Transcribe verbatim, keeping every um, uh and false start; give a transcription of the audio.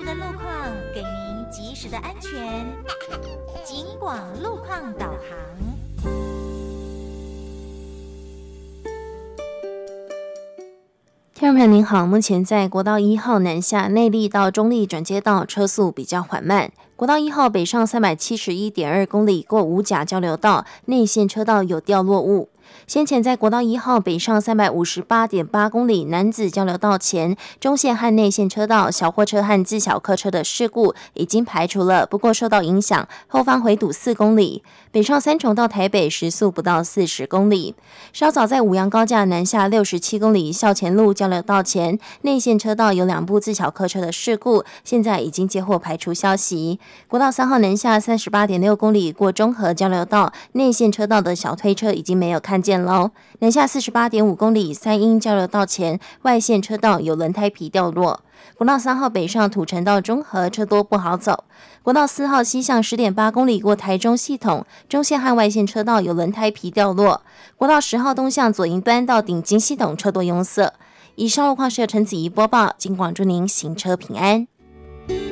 时的路况，给您及时的安全。警广路况导航。 听众朋友您好，目前在国道一号南下内坜到中坜转接道车速比较缓慢。国道一号北上 三百七十一点二 公里过五甲交流道，内线车道有掉落物。先前在国道一号北上 三百五十八点八 公里楠梓交流道前，中线和内线车道小货车和自小客车的事故已经排除了，不过受到影响，后方回堵四公里。北上三重到台北时速不到四十公里。稍早在五杨高架南下六十七公里校前路交流道前，内线车道有两部自小客车的事故，现在已经接获排除消息。国道三号南下 三十八点六 公里过中和交流道，内线车道的小推车已经没有看见喽。南下 四十八点五 公里三鶯交流道前，外线车道有轮胎皮掉落。国道三号北上土城到中和车多不好走。国道四号西向 十点八 公里过台中系统，中线和外线车道有轮胎皮掉落。国道十号东向左营端到顶金系统车多拥塞。以上路况是由陈子怡播报，警广祝您行车平安。